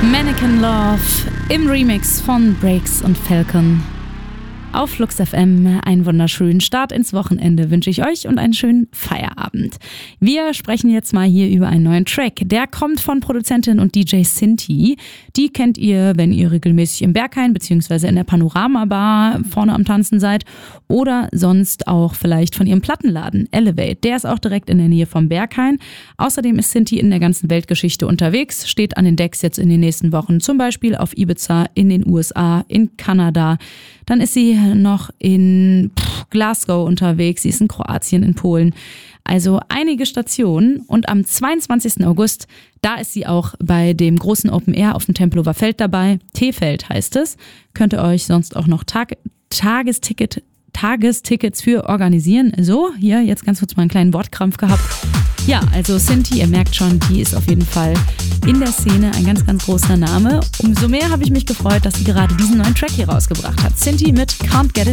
Mannequin Love im Remix von Breaks und Falcon. Auf Flux FM einen wunderschönen Start ins Wochenende wünsche ich euch und einen schönen Feierabend. Wir sprechen jetzt mal hier über einen neuen Track. Der kommt von Produzentin und DJ Sinti. Die kennt ihr, wenn ihr regelmäßig im Berghain bzw. in der Panorama Bar vorne am Tanzen seid oder sonst auch vielleicht von ihrem Plattenladen Elevate. Der ist auch direkt in der Nähe vom Berghain. Außerdem ist Sinti in der ganzen Weltgeschichte unterwegs, steht an den Decks jetzt in den nächsten Wochen, zum Beispiel auf Ibiza, in den USA, in Kanada. Dann ist sie noch in Glasgow unterwegs, sie ist in Kroatien, in Polen. Also einige Stationen und am 22. August, da ist sie auch bei dem großen Open Air auf dem Tempelhofer Feld dabei. T-Feld heißt es. Könnt ihr euch sonst auch noch Tagestickets für organisieren. So, hier jetzt ganz kurz mal einen kleinen Wortkrampf gehabt. Ja, also Sinti, ihr merkt schon, die ist auf jeden Fall in der Szene ein ganz, ganz großer Name. Umso mehr habe ich mich gefreut, dass sie gerade diesen neuen Track hier rausgebracht hat. Sinti mit Can't Get Enough.